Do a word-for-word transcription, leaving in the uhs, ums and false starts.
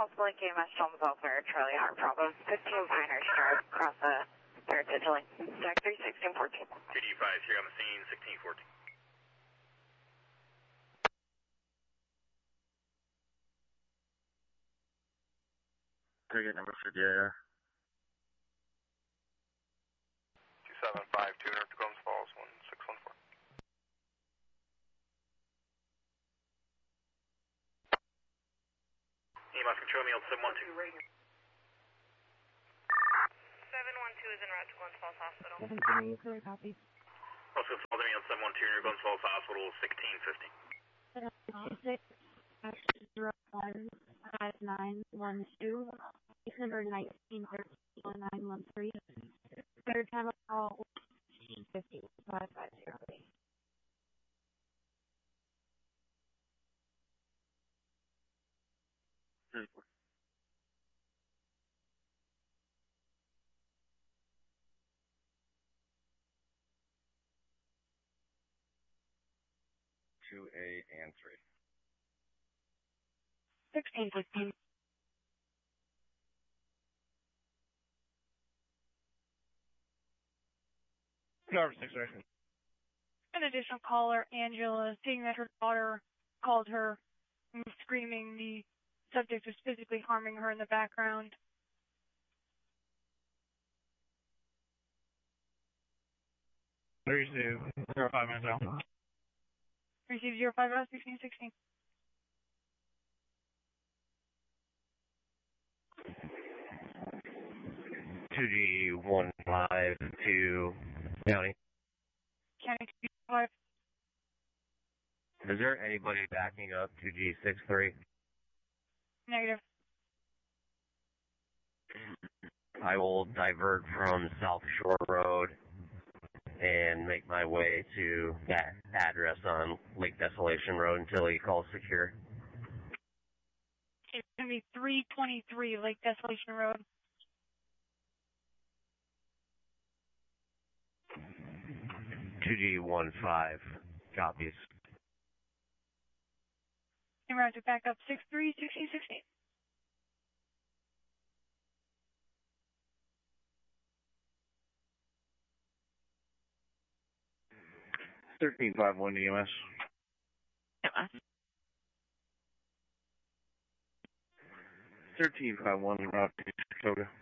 Multiple Lake E M S, Jones Welfare, Charlie Hart, Bravo, fifteen Pinehurst Drive, across the Heritage Lane. Stack three, sixteen fourteen. T D five, here on the scene, sixteen fourteen. Ticket number fifty, yeah. two seven five, two hundred to Glens Falls, one six one four. E M S control me on seven one two. seven one two is en route to Glens Falls Hospital. Clear copy. Also, follow me on seven one two near Glens Falls Hospital, sixteen fifty. Six zero one five nine one two six hundred nineteen thirteen one nine one three. Third time of call fifty five five zero. Two A and three. Sixteen fifteen. Number six, right. An additional caller, Angela, seeing that her daughter called her screaming, the subject was physically harming her in the background. Receive zero five minutes out. Receive zero five out, sixteen sixteen. two G one five two County. County two five. Is there anybody backing up two G six three? Negative. I will divert from South Shore Road and make my way to that address on Lake Desolation Road until he calls secure. It's going to be three twenty-three Lake Desolation Road. two G one five, copies. En route to back up six three sixteen sixteen. thirteen five one E M S. thirteen five one route to Dakota.